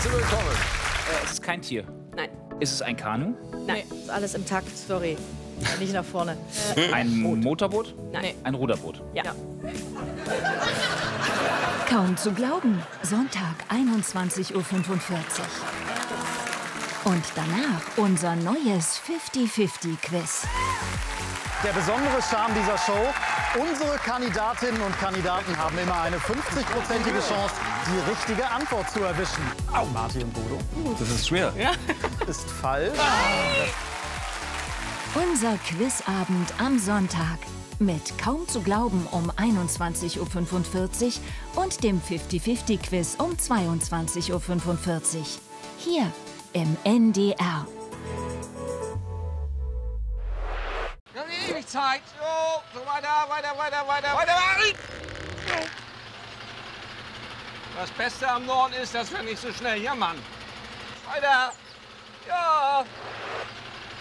Herzlich willkommen. Es ist kein Tier. Nein. Ist es ein Kanu? Nein. Ist alles im Takt, sorry. Nicht nach vorne. Ein Motorboot? Nein. Ein Ruderboot? Ja. Kaum zu glauben. Sonntag, 21:45 Uhr. Und danach unser neues 50-50-Quiz. Der besondere Charme dieser Show: unsere Kandidatinnen und Kandidaten haben immer eine 50-prozentige Chance, die richtige Antwort zu erwischen. Au, Martin und Bodo. Das ist schwer. Ja. Ist falsch. Unser Quizabend am Sonntag. Mit Kaum zu glauben um 21:45 Uhr und dem 50-50-Quiz um 22:45 Uhr. Hier im NDR. Wir haben ewig Zeit. So weiter. Das Beste am Norden ist, dass wir nicht so schnell jammern. Weiter.